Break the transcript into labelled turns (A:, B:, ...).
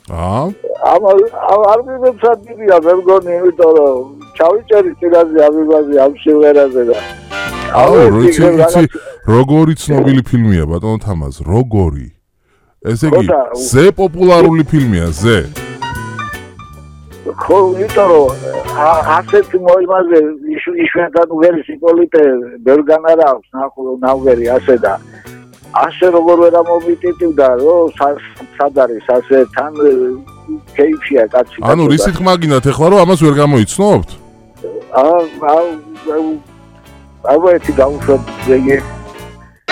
A: არ მივეცადია მე მგონი, იმიტომ რომ ჩავიჭერი წინაზე ამიბაზე ამ სიმღერაზე და
B: როიცი როგორი ცნობილი ფილმია ბატონო თამაზ, როგორი? ესე იგი, ზე პოპულარული ფილმია, ზე.
A: ხო, იმიტომ რომ ასეთ მოიმაზე იშვიათად ვერსი პოლიტე ბევრგან არ აქვს ნავგერი ასე და ასე როგორ ვერ ამომიტიტივდა რომ სად არის ასე თან კეიფია კაცი.
B: ანუ რისით მაგინათ ეხლა რომ ამას ვერ გამოიცნობთ?
A: აუ ერთი გავუშვათ ზეგი